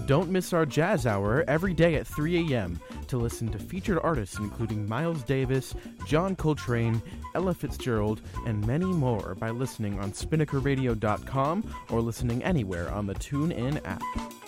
Don't miss our Jazz Hour every day at 3 a.m. to listen to featured artists including Miles Davis, John Coltrane, Ella Fitzgerald, and many more by listening on SpinnakerRadio.com or listening anywhere on the TuneIn app.